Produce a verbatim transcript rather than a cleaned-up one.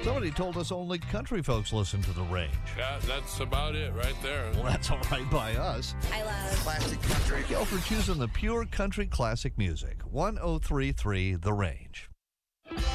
Somebody told us only country folks listen to The Range. Yeah, that's about it right there. Well, that's all right by us. I love classic country. Thank y'all for choosing the pure country classic music. one oh three point three The Range.